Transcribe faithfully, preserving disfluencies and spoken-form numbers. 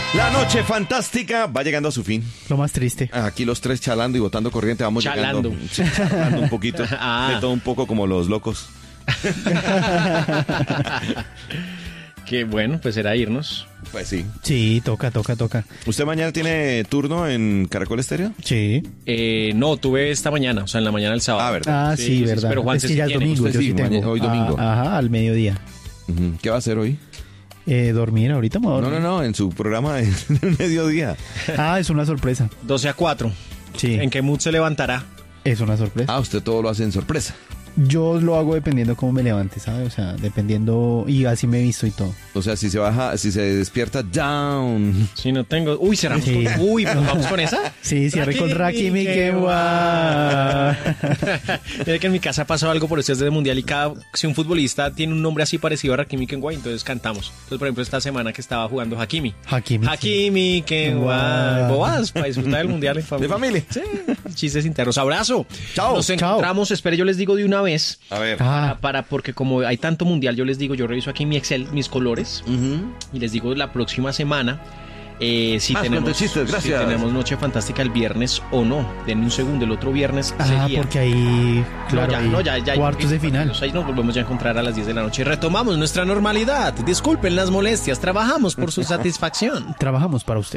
La noche fantástica va llegando a su fin. Lo más triste. Aquí los tres chalando y botando corriente, vamos Chalando. llegando. Sí, chalando un poquito. Ah. De todo un poco como los locos. Qué bueno, pues será irnos. Pues sí. Sí, toca, toca, toca. ¿Usted mañana tiene turno en Caracol Estéreo? Sí. Eh, no, tuve esta mañana, o sea, en la mañana del sábado. Ah, ¿verdad? Ah, Sí, sí, sí, verdad. pero Juan es que sí ya es tiene. domingo, Usted yo sí, sí tengo. mañana- hoy domingo. Ah, ajá, al mediodía. Ujú. ¿Qué va a hacer hoy? Eh, dormir, ahorita me voy a No, dormir. no, no, en su programa de mediodía. Ah, es una sorpresa. doce a cuatro. Sí, ¿En qué mood se levantará? es una sorpresa. Ah, usted todo lo hace en sorpresa. Yo lo hago dependiendo cómo me levante, ¿sabes? O sea, dependiendo... Y así me he visto y todo. O sea, si se baja, si se despierta down. Si no tengo... Uy, cerramos Sí. con... Uy, ¿nos vamos con esa? Sí, cierre con Raki Rakimi Mikewa. Mira que en mi casa pasó algo por ustedes del mundial y cada si un futbolista tiene un nombre así parecido a Hakimi Kenwa, entonces cantamos. Entonces, por ejemplo, esta semana que estaba jugando Hakimi. Hakimi. Hakimi Kenwa. Wow. Boas, para disfrutar del mundial en familia. De familia. Sí, chistes internos. Abrazo. Chao. Nos Chao. encontramos, espere, yo les digo de una vez. A ver. Ah, Para, porque como hay tanto mundial, yo les digo, yo reviso aquí mi Excel, mis colores, Ujú. y les digo la próxima semana eh, si, Más tenemos, cuentechistes, si gracias. tenemos Noche Fantástica el viernes o no. Denme un segundo, el otro viernes ah, sería... porque ahí... Claro, no, ya, ahí no, ya, ya, cuartos de final. Ahí nos volvemos ya a encontrar a las diez de la noche. Retomamos nuestra normalidad. Disculpen las molestias, trabajamos por su satisfacción. Trabajamos para usted.